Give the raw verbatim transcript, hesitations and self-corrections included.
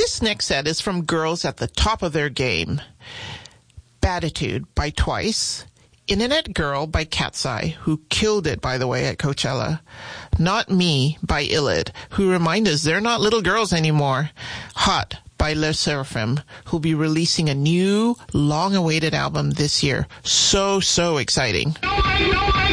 This next set is from girls at the top of their game. Batitude by Twice. Internet Girl by Cat's Eye, who killed it, by the way, at Coachella. Not Me by Illid, who remind us they're not little girls anymore. Hot by Le Seraphim, who'll be releasing a new, long-awaited album this year. So, so exciting.